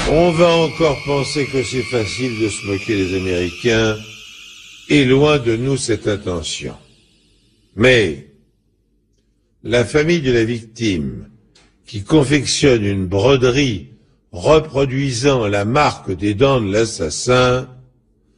On va encore penser que c'est facile de se moquer des Américains, et loin de nous cette intention. Mais la famille de la victime, qui confectionne une broderie reproduisant la marque des dents de l'assassin,